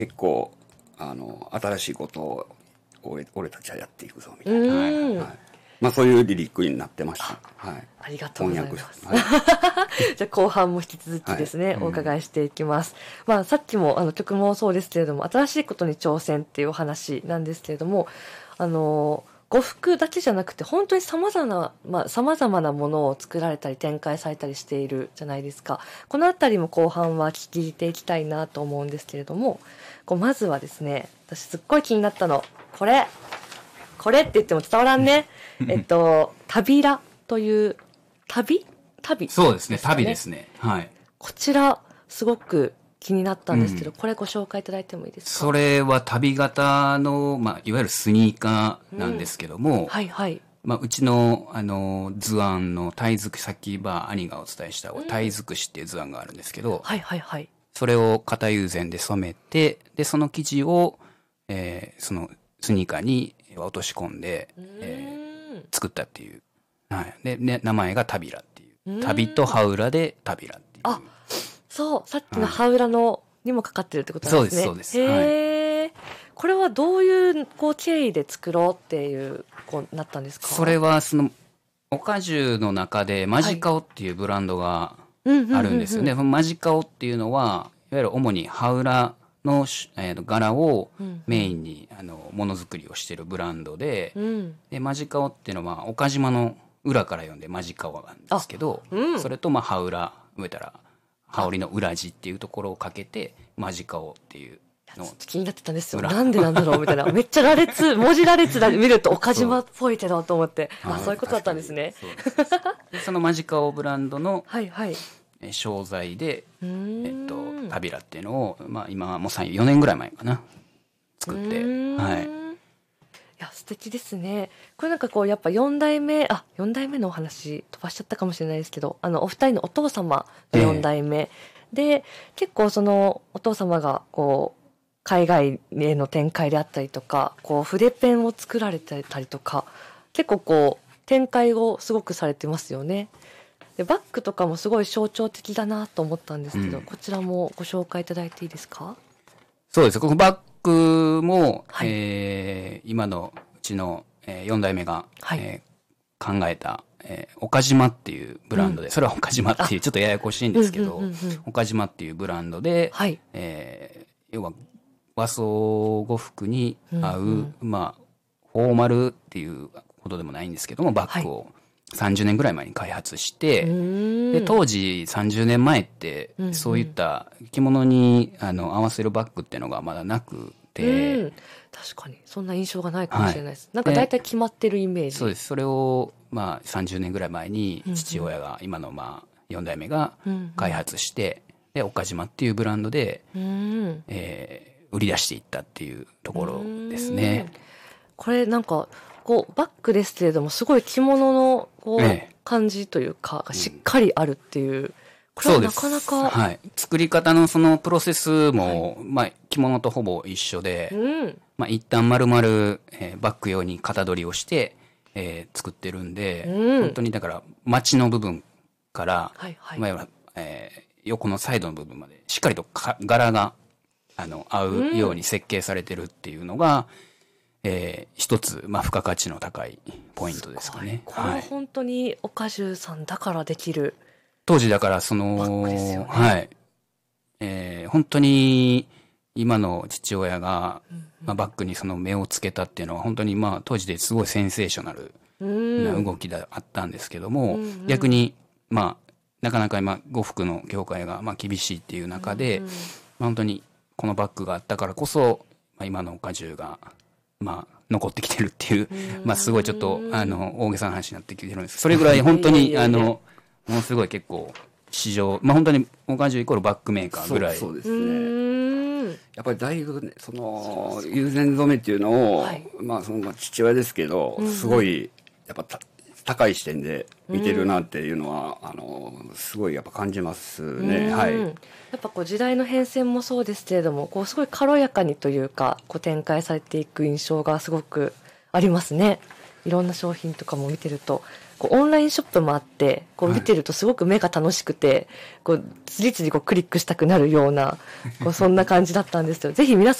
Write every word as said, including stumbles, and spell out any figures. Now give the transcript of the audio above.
結構あの新しいことを俺俺たちはやっていくぞみたいな、はいはい、まあ、そういうリリックになってました。はい、 ありがとうございます。 はい、 じゃあ後半も引き続きですね、はい、お伺いしていきます。うん、まあ、さっきもあの曲もそうですけれども、新しいことに挑戦っていうお話なんですけれども、あの呉服だけじゃなくて本当に様々な、まあ、様々なものを作られたり展開されたりしているじゃないですか。このあたりも後半は聞いていきたいなと思うんですけれども、こうまずはですね、私すっごい気になったの、これこれって言っても伝わらんね。えっと旅らという旅旅、 そうですね、旅ですね。はい。 こちらすごく気になったんですけど、うん、これご紹介いただいてもいいですか？ それは旅型の、まあ、いわゆるスニーカーなんですけども、 うん、はいはい。 まあ、うちの、あの、図案のタイづくし、さっきば兄がお伝えした、タイづくしっていう図案があるんですけど、 はいはいはい。 それを型友禅で染めて、で、その生地を、えー、そのスニーカーに落とし込んで、えー、作ったっていう。はい。で、ね、名前がタビラっていう。旅とハウラでタビラっていう。 あ、そう、さっきのハウラのにもかかってるってことなんですね。 そうです、そうです。 へー。はい、これはどういうこう経緯で作ろうっていうこうなったんですか？ それはそのオカジュの中でマジカオっていうブランドがあるんですよね。マジカオっていうのはいわゆる主にハウラの、えー、と柄をメインに、うんうん、あのものづくりをしているブランドで、うん、でマジカオっていうのは岡島の裏から読んでマジカオなんですけど、うん、それとまあハウラ植えたら羽織の裏地っていうところをかけてマジカオっていうの気になってたんですよ。なんでなんだろうみたいな。めっちゃ羅列、文字羅列で見ると岡島っぽいけどと思って。あ、そういうことだったんですね。 そ, そのマジカオブランドの、 はいはい、 商材で、えっと、タビラっていうのを、まあ今もうさん、よねんぐらい前かな。作って。はい。いや、素敵ですね。これなんかこう、やっぱよん代目、あ、よん代目のお話飛ばしちゃったかもしれないですけど、あの、お二人のお父様のよん代目。えー、で、結構その、お父様がこう、海外への展開であったりとか、こう、筆ペンを作られてたりとか、結構こう、展開をすごくされてますよね。でバッグとかもすごい象徴的だなと思ったんですけど、うん、こちらもご紹介いただいていいですか？ そうです。このバッグも、はい、えー、今のうちの、えー、よん代目が、はい、えー、考えた、えー、岡島っていうブランドで、うん、それは岡島っていうちょっとややこしいんですけど、うんうんうんうん、岡島っていうブランドで、はい、えー、要は和装呉服に合う、うんうん、まあフォーマルっていうほどでもないんですけどもバッグを、はい、さんじゅうねんぐらい前に開発して、で、当時さんじゅうねんまえって、そういった着物にあの合わせるバッグっていうのがまだなくて、うん、 確かに、そんな印象がないかもしれないです。はい、なんか大体決まってるイメージ。 そうです。それを、まあさんじゅうねんぐらい前に父親が、うんうん、今のまあよん代目が開発して、うんうん、で、岡島っていうブランドで、うん、えー、売り出していったっていうところですね。 これなんか、こうバッグですけれどもすごい着物のこう、ええ、感じというかしっかりあるっていう、うん、これはなかなか、 はい、作り方のそのプロセスも、はい、まあ着物とほぼ一緒で、うん、まあ一旦丸々、えー、バッグ用に型取りをして、えー、作ってるんで、うん、本当にだから町の部分から、はいはい、まあえー、横のサイドの部分までしっかりとか柄があの合うように設計されてるっていうのが、うん、えー、一つ、まあ、付加価値の高いポイントですかね。 これは本当に岡重さんだからできる。 当時だからその、バッグですよね。はい。えー、本当に今の父親が、うんうん、まあ、バッグにその目をつけたっていうのは本当にまあ当時ですごいセンセーショナルな動きであったんですけども、うんうん、逆にまあなかなか今呉服の業界がまあ厳しいっていう中で、うんうん、まあ、本当にこのバッグがあったからこそ、まあ、今の岡重がまあ残ってきてるっていう、まあすごいちょっとあの大げさな話になってきてるんです。それぐらい本当にあのものすごい結構市場、まあ本当に岡重イコールバッグメーカーぐらい。 そう、そうですね。やっぱりだいぶね、その友禅染めっていうのを、はい、まあその父親ですけど、すごいやっぱ高い視点で見てるなっていうのは、あのすごいやっぱ感じますね。はい。やっぱこう時代の変遷もそうですけれども、こうすごい軽やかにというか、こう展開されていく印象がすごくありますね。いろんな商品とかも見てると、 こうオンラインショップもあって、こう見てるとすごく目が楽しくて、はい、こう、次々こうクリックしたくなるような、こうそんな感じだったんですよ。ぜひ皆さん